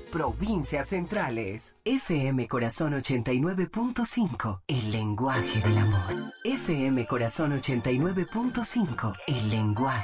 provincias centrales. FM Corazón 89.5, el lenguaje del amor. FM Corazón 89.5, el lenguaje